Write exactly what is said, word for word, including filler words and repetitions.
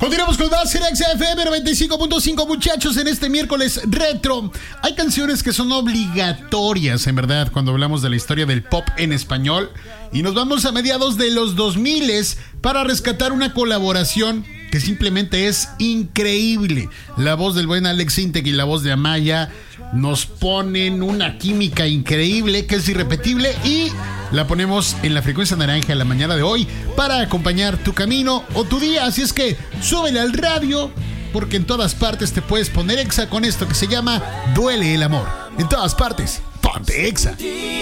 Continuamos con más en X F M noventa y cinco punto cinco, muchachos, en este miércoles retro. Hay canciones que son obligatorias, en verdad, cuando hablamos de la historia del pop en español. Y nos vamos a mediados de los dos mil para rescatar una colaboración que simplemente es increíble. La voz del buen Alex Intec y la voz de Amaya nos ponen una química increíble que es irrepetible y la ponemos en la frecuencia naranja la mañana de hoy para acompañar tu camino o tu día. Así es que súbele al radio, porque en todas partes te puedes poner Exa con esto que se llama Duele el Amor. En todas partes, ponte Exa.